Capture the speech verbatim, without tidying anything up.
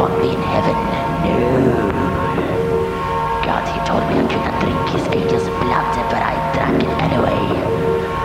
won't be in heaven. No. God, he told me I could not drink his angel's blood, but I drank it anyway.